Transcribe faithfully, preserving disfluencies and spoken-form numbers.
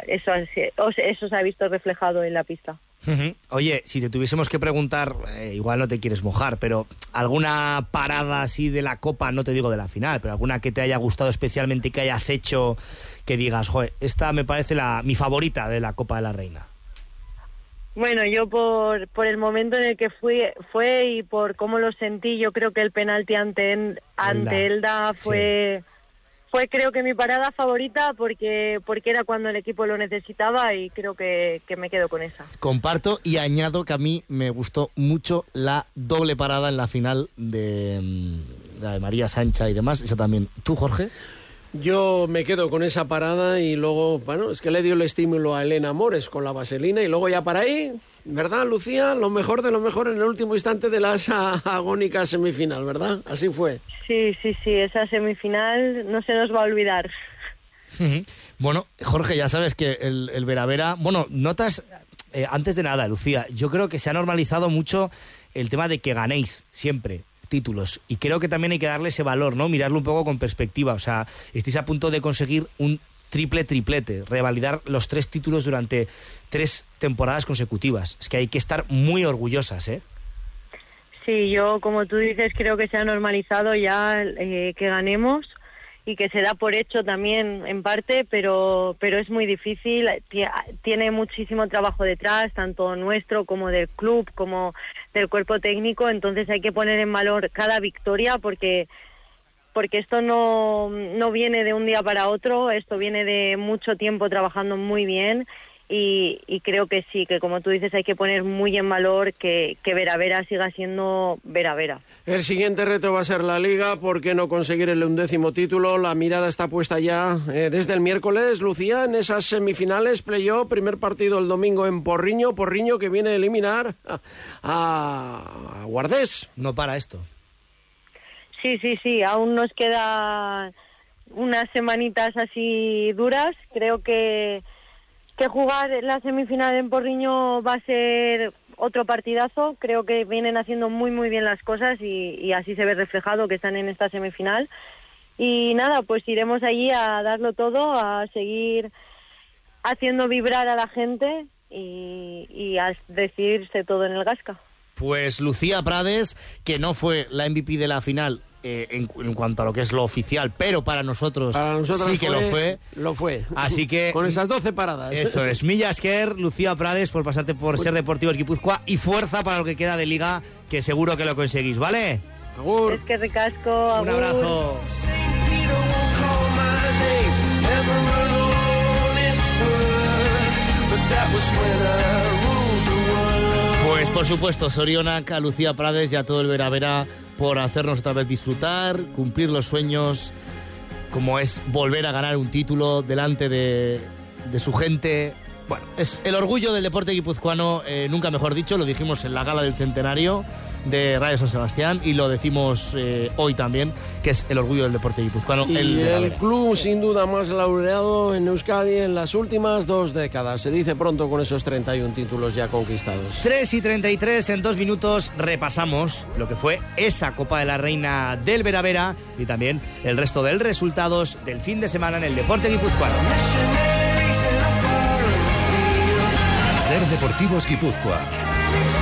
eso, eso se ha visto reflejado en la pista. Uh-huh. Oye, si te tuviésemos que preguntar, eh, igual no te quieres mojar, pero alguna parada así de la Copa, no te digo de la final, pero alguna que te haya gustado especialmente y que hayas hecho que digas, joder, esta me parece la mi favorita de la Copa de la Reina. Bueno, yo por por el momento en el que fui fue y por cómo lo sentí, yo creo que el penalti ante ante Elda fue... Sí. Fue creo que mi parada favorita porque porque era cuando el equipo lo necesitaba y creo que, que me quedo con esa. Comparto y añado que a mí me gustó mucho la doble parada en la final de la de María Sancha y demás. Esa también. ¿Tú, Jorge? Yo me quedo con esa parada y luego, bueno, es que le dio el estímulo a Elena Mores con la vaselina y luego ya para ahí, ¿verdad, Lucía? Lo mejor de lo mejor en el último instante de la agónica semifinal, ¿verdad? Así fue. Sí, sí, sí, esa semifinal no se nos va a olvidar. Bueno, Jorge, ya sabes que el, el Vera Vera... Bueno, notas, eh, antes de nada, Lucía, yo creo que se ha normalizado mucho el tema de que ganéis siempre títulos, y creo que también hay que darle ese valor, ¿no? Mirarlo un poco con perspectiva, o sea, estáis a punto de conseguir un triple triplete, revalidar los tres títulos durante tres temporadas consecutivas. Es que hay que estar muy orgullosas, ¿eh? Sí, yo, como tú dices, creo que se ha normalizado ya eh, que ganemos y que se da por hecho también en parte, pero pero es muy difícil, tiene muchísimo trabajo detrás, tanto nuestro como del club, como del cuerpo técnico, entonces hay que poner en valor cada victoria porque porque esto no, no viene de un día para otro, esto viene de mucho tiempo trabajando muy bien. Y, y creo que sí, que como tú dices hay que poner muy en valor que, que Vera Vera siga siendo Vera Vera. El siguiente reto va a ser la Liga, ¿por qué no conseguir el undécimo título? La mirada está puesta ya eh, desde el miércoles, Lucía, en esas semifinales, play-off, primer partido el domingo en Porriño, Porriño que viene a eliminar a, a Guardés. No para esto. Sí, sí, sí, aún nos queda unas semanitas así duras, creo que que jugar la semifinal en Porriño va a ser otro partidazo. Creo que vienen haciendo muy muy bien las cosas y, y así se ve reflejado que están en esta semifinal. Y nada, pues iremos allí a darlo todo, a seguir haciendo vibrar a la gente y, y a decidirse todo en el Gasca. Pues Lucía Prades, que no fue la M V P de la final, Eh, en, en cuanto a lo que es lo oficial, pero para nosotros, para nosotros sí que fue, lo fue. Lo fue. Así que con esas doce paradas. Eso es. Milla Esker, Lucía Prades, por pasarte por Ser Deportivos Guipúzcoa y fuerza para lo que queda de Liga, que seguro que lo conseguís, ¿vale? Agur. Es que ricasco, agur. Un abrazo. Pues por supuesto, Sorionak, a Lucía Prades y a todo el Vera Vera por hacernos otra vez disfrutar, cumplir los sueños, como es volver a ganar un título delante de, de su gente. Bueno, es el orgullo del deporte guipuzcoano, eh, nunca mejor dicho, lo dijimos en la gala del centenario de Radio San Sebastián y lo decimos eh, hoy también, que es el orgullo del deporte guipuzcoano. Y el, el club sin duda más laureado en Euskadi en las últimas dos décadas. Se dice pronto con esos treinta y un títulos ya conquistados. tres y treinta y tres, en dos minutos repasamos lo que fue esa Copa de la Reina del Vera Vera y también el resto de resultados del fin de semana en el deporte guipuzcoano. Ser Deportivos Guipúzcoa.